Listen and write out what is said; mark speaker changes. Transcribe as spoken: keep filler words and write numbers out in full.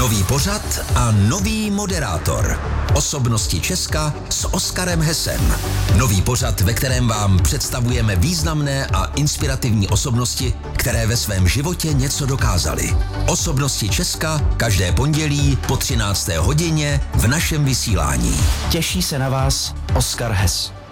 Speaker 1: Nový pořad a nový moderátor. Osobnosti Česka s Oskarem Hessem. Nový pořad, ve kterém vám představujeme významné a inspirativní osobnosti, které ve svém životě něco dokázaly. Osobnosti Česka každé pondělí po třinácté hodině v našem vysílání.
Speaker 2: Těší se na vás Oskar Hess.